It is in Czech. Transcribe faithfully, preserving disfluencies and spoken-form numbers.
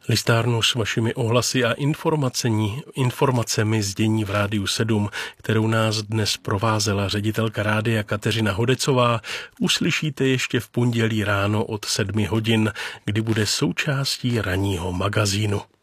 Listárnu s vašimi ohlasy a informacemi, informacemi z dění v Rádiu sedm, kterou nás dnes provázela ředitelka rádia Kateřina Hodecová, uslyšíte ještě v pondělí ráno od sedmi hodin, kdy bude součástí ranního magazínu.